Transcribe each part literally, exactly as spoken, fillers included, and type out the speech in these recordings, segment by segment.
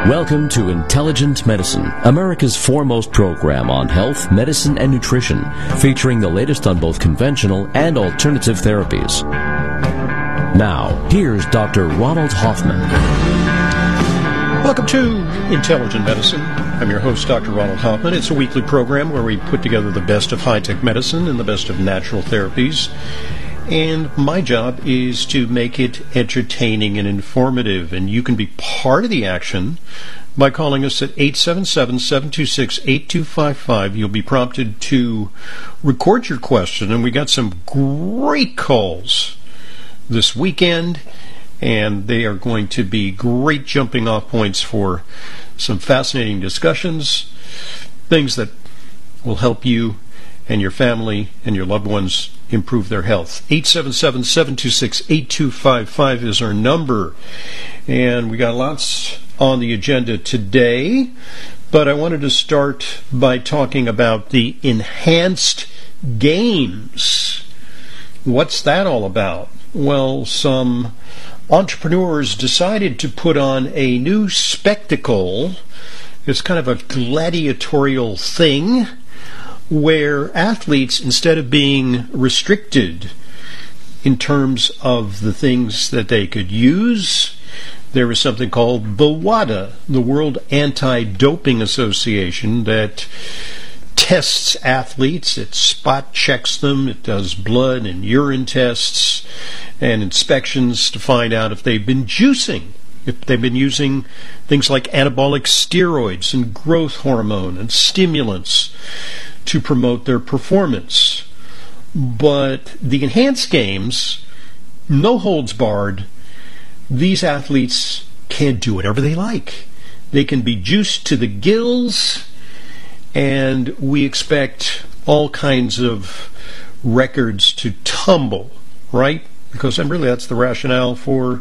Welcome to Intelligent Medicine, America's foremost program on health, medicine, and nutrition, featuring the latest on both conventional and alternative therapies. Now, here's Doctor Ronald Hoffman. Welcome to Intelligent Medicine. I'm your host, Doctor Ronald Hoffman. It's a weekly program where we put together the best of high-tech medicine and the best of natural therapies. And my job is to make it entertaining and informative. And you can be part of the action by calling us at eight seven seven, seven two six, eight two five five. You'll be prompted to record your question. And we got some great calls this weekend. And they are going to be great jumping off points for some fascinating discussions, things that will help you and your family and your loved ones improve their health. eight seven seven, seven two six, eight two five five is our number. And we got lots on the agenda today, but I wanted to start by talking about the enhanced games. What's that all about? Well, some entrepreneurs decided to put on a new spectacle. It's kind of a gladiatorial thing where athletes, instead of being restricted in terms of the things that they could use, there was something called the WADA, the World Anti-Doping Association, that tests athletes. It spot checks them. It does blood and urine tests and inspections to find out if they've been juicing, if they've been using things like anabolic steroids and growth hormone and stimulants to promote their performance. But the enhanced games, no holds barred, these athletes can do whatever they like. They can be juiced to the gills, and we expect all kinds of records to tumble, right? Because and really that's the rationale for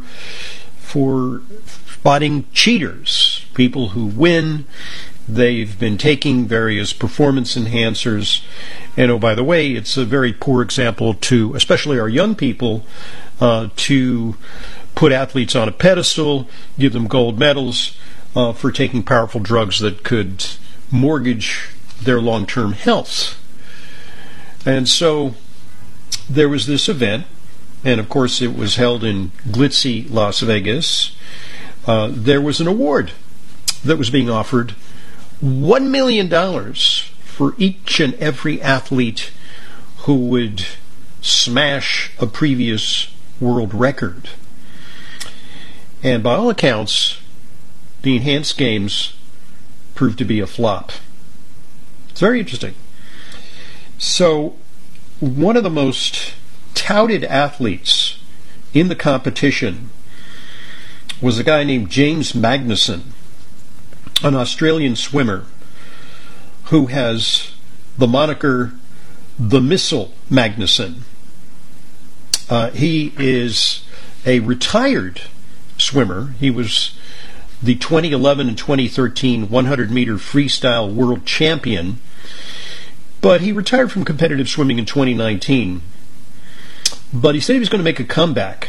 for spotting cheaters, people who win. They've been taking various performance enhancers, and oh, by the way, it's a very poor example to, especially our young people, uh, to put athletes on a pedestal, give them gold medals uh, for taking powerful drugs that could mortgage their long-term health. And so there was this event, and of course it was held in glitzy Las Vegas. Uh, there was an award that was being offered, one million dollars for each and every athlete who would smash a previous world record. And by all accounts, the enhanced games proved to be a flop. It's very interesting. So, one of the most touted athletes in the competition was a guy named James Magnuson, an Australian swimmer who has the moniker the Missile Magnuson. Uh, he is a retired swimmer. He was the twenty eleven and twenty thirteen one hundred meter freestyle world champion, but he retired from competitive swimming in twenty nineteen. But he said he was going to make a comeback.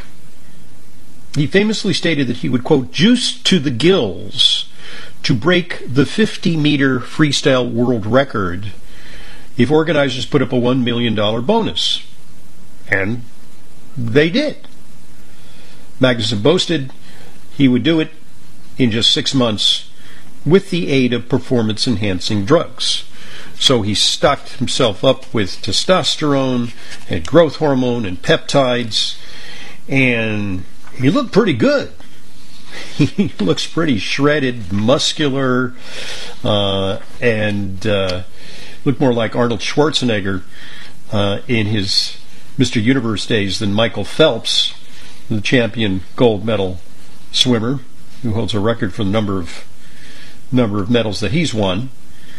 He famously stated that he would, quote, juice to the gills to break the fifty meter freestyle world record if organizers put up a one million dollars bonus. And they did. Magnuson boasted he would do it in just six months with the aid of performance-enhancing drugs. So he stocked himself up with testosterone and growth hormone and peptides, and he looked pretty good. He looks pretty shredded, muscular, uh, and uh, looked more like Arnold Schwarzenegger uh, in his Mister Universe days than Michael Phelps, the champion gold medal swimmer, who holds a record for the number of number of medals that he's won.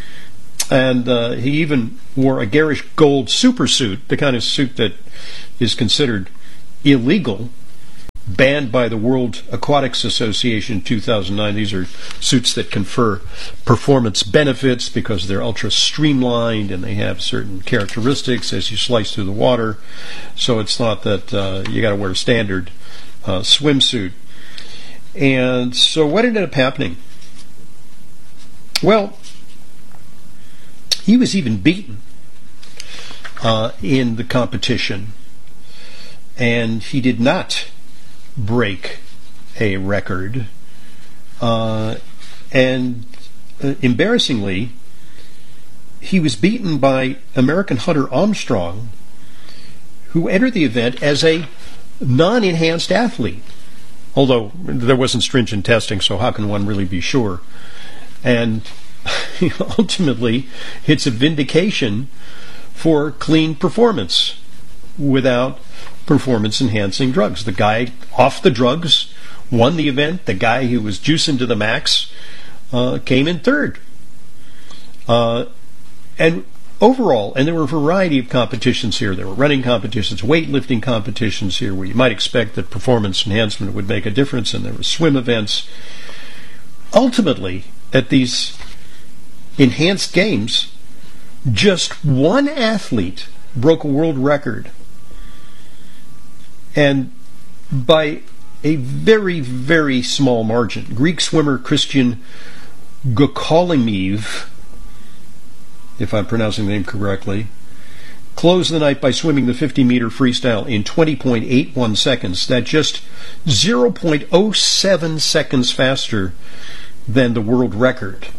And uh, he even wore a garish gold supersuit, the kind of suit that is considered illegal, banned by the World Aquatics Association in two thousand nine. These are suits that confer performance benefits because they're ultra streamlined and they have certain characteristics as you slice through the water. So it's not that uh, you got to wear a standard uh, swimsuit. And so what ended up happening? Well, he was even beaten uh, in the competition, and he did not break a record. Uh, and uh, embarrassingly, he was beaten by American Hunter Armstrong, who entered the event as a non-enhanced athlete. Although there wasn't stringent testing, so how can one really be sure? And ultimately, it's a vindication for clean performance without performance-enhancing drugs. The guy off the drugs won the event. The guy who was juicing to the max uh, came in third. Uh, and overall, and there were a variety of competitions here. There were running competitions, weightlifting competitions here, where you might expect that performance enhancement would make a difference, and there were swim events. Ultimately, at these enhanced games, just one athlete broke a world record. And by a very, very small margin. Greek swimmer Christian Gukolimiv, if I'm pronouncing the name correctly, closed the night by swimming the fifty-meter freestyle in twenty point eight one seconds. That's just zero point zero seven seconds faster than the world record.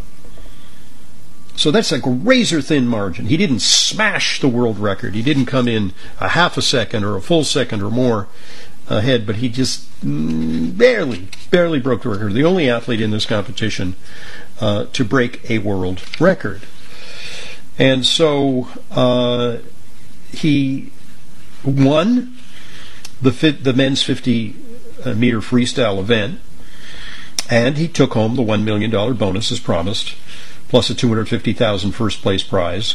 So that's like a razor-thin margin. He didn't smash the world record. He didn't come in a half a second or a full second or more ahead, but he just barely, barely broke the record. The only athlete in this competition uh, to break a world record. And so uh, he won the fit, the men's fifty-meter freestyle event, and he took home the one million dollars bonus as promised, plus a two hundred fifty thousand dollars first place prize,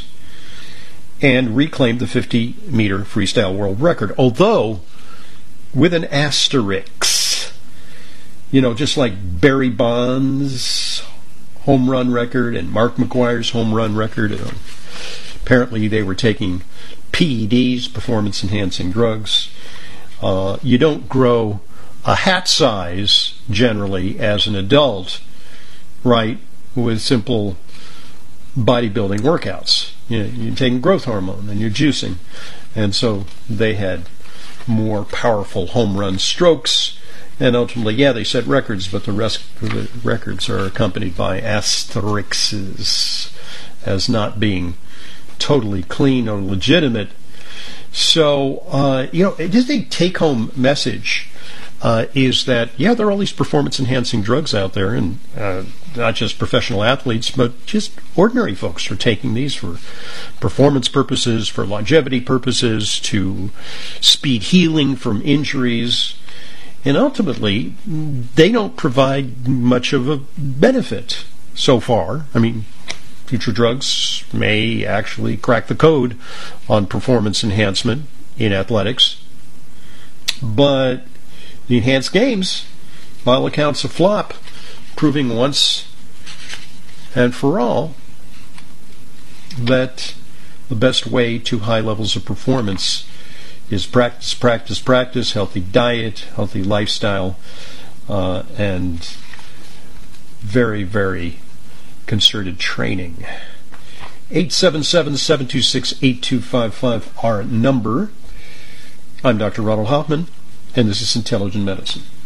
and reclaimed the fifty-meter freestyle world record, although with an asterisk. You know, just like Barry Bonds' home run record and Mark McGwire's home run record. You know, apparently they were taking P E Ds, performance-enhancing drugs. Uh, you don't grow a hat size, generally, as an adult, right, with simple bodybuilding workouts. You know, you're taking growth hormone and you're juicing. And so they had more powerful home run strokes. And ultimately, yeah, they set records, but the rest of the records are accompanied by asterisks as not being totally clean or legitimate. So, uh, you know, just a take-home message uh, is that, yeah, there are all these performance-enhancing drugs out there, and uh, not just professional athletes, but just ordinary folks are taking these for performance purposes, for longevity purposes, to speed healing from injuries. And ultimately, they don't provide much of a benefit so far. I mean, future drugs may actually crack the code on performance enhancement in athletics. But the enhanced games, by all accounts, a flop, proving once and for all that the best way to high levels of performance is practice, practice, practice, healthy diet, healthy lifestyle, uh, and very, very concerted training. eight seven seven, seven two six, eight two five five, our number. I'm Doctor Ronald Hoffman, and this is Intelligent Medicine.